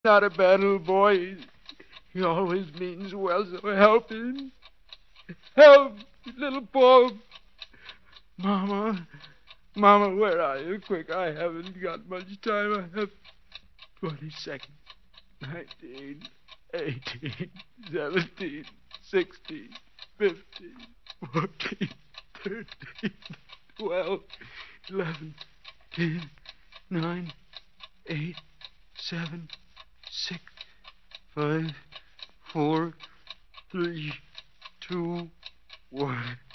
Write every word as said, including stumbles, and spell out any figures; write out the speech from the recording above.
Not a bad little boy. He always means well, so help him. Help, little Paul. Mama, Mama, where are you? Quick, I haven't got much time. I have twenty seconds. Nineteen, eighteen, seventeen, sixteen, fifteen, fourteen, thirteen, twelve, eleven, ten, nine, eight, seven, six, five, four, three, two, one.